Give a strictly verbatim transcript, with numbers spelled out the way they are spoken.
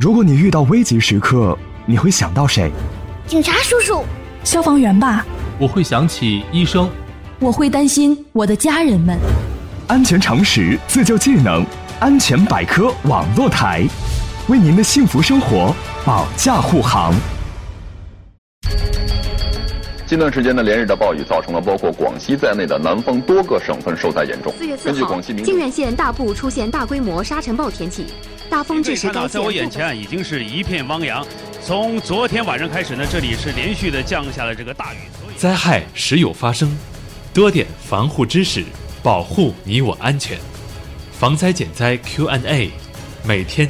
如果你遇到危急时刻，你会想到谁？ 警察叔叔。 消防员吧。 我会想起医生。 我会担心我的家人们。 安全常识，自救技能，安全百科网络台，为您的幸福生活保驾护航。 近段时间的连日的暴雨，造成了包括广西在内的南方多个省份受灾严重。 四月四号，靖远县大部出现大规模沙尘暴天气，大风致使该县。 在我眼前已经是一片汪洋。从昨天晚上开始呢，这里是连续的降下了这个大雨。 灾害时有发生，多点防护知识，保护你我安全。防灾减灾 Q and A， 每天